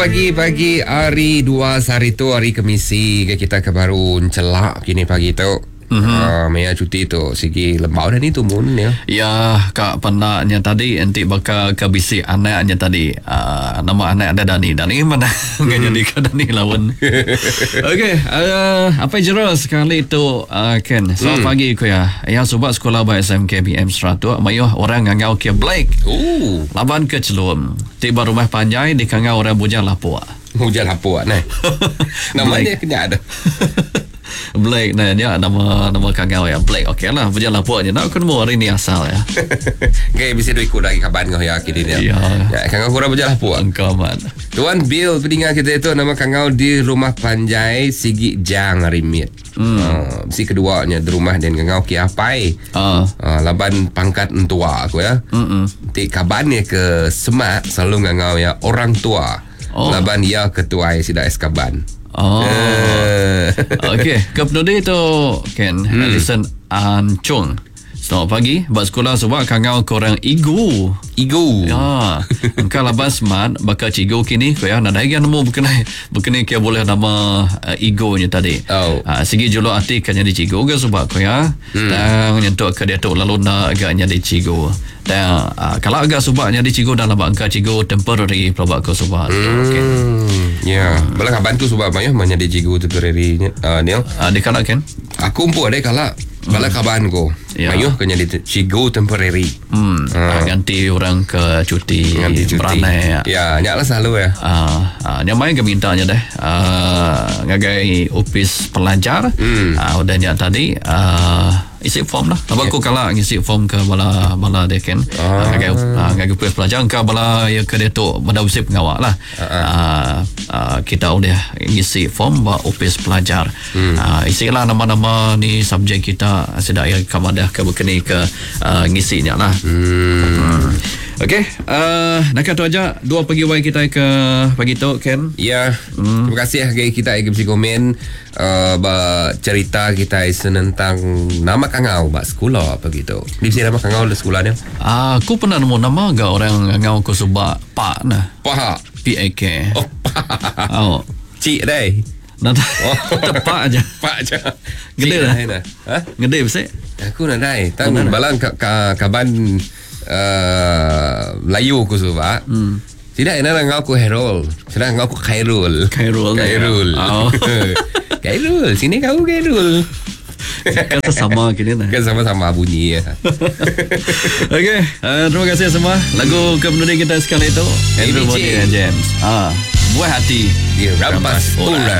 Pagi-pagi hari 2 hari tu hari Kemisi kita kebaru celak kini pagi tu. Maya cuti tu segi lembau dah ni tu mun ya. Ya, kak pandaknya tadi nanti bakal ke bisi anaknya tadi. Nama anak ada Dani mana enggak jadi ke Dani lawan. Okey, apa jero sekali tu Ken. Selamat pagi ku ya. Ya sobat sekolah ba SMK BM 100 mayuh orang ngangau ke Blake. Laban ke Celum. Tiba rumah Panjai di kangau orang bujang Lapua. Hujan apa nah. Namanya kena ada. Blake nah dia nama kangau ya Blake. Okeylah bujang Lapua je nak kena hari ni asal ya. Gay bisa ikut lagi kaban kau ya kini dia. Ya kangau kurang bujang Lapua. Engkau man. Tuan Bill pendengar kita itu nama kangau di rumah Panjai Sigi Jang Rimit. Si keduanya di rumah dan kangau ki apai. Laban pangkat entua aku ya. Ti kabannya ke Semak selalu kangau ya orang tua. Laban ia ketua sida eskaban. Okey, kepenudi tu Ken Alison Ancung. Selamat pagi. Buat sekolah sebab kangau korang ego. Ya. Engkau labas man bakal cigo kini ko ya nadai kan nemu bukan ke boleh nama egonya tadi. Segi jolo arti kan jadi cigo ke sebab ko ya. Dan nyentuk ke dia tu lalu nak agaknya di cigo. Dan kalau agak sebabnya di cigo dalam angka cigo temporary pelabak ko sebab. Okey. Ya, bala bantu sebab banyak di cigo temporary ni. Dia kalau kan aku empuk ada kalau bala kaban ko. Mayuh kena di cigo temporary. Ganti orang ke cuti beranai ya nyaklah selalu ya yang main ke mintanya deh ngagai ofis pelajar udah nyak tadi isi form lah apa aku kalah ngisi form ke bala deken ngagai ofis pelajar ke bala ya ke detok pada ofis pengawal lah kita udah ngisi form ba ofis pelajar isilah nama-nama ni subjek kita sudah ya kamadah ke bekeni ke ngisinya lah. Okey, nak kata aja dua pegawai kita ke pagi tu Ken. Ya. Terima kasih bagi kita yang bisa komen cerita kita tentang nama kangau bak sekolah begitu. Di sini nama kangau di sekolah dia. Aku pernah nemu nama ke orang kangau ko sebab Pak nah. Pak. PAK. Oh. Cik dai. Tepat aja. Pak aja. Gede lah. Gede besar. Aku nak dai. Tahu balang kaban Melayu aku suka. Tidak enak ngaku Herol. Sedang ngaku Khairul. Khairul. Khairul. Sini kau Khairul. Kata sama kini nah. Kan sama-sama bunyi ya. Okey, terima kasih semua. Lagu kepenudi kita sekali itu Everybody and James. Buah hati dirampas ular.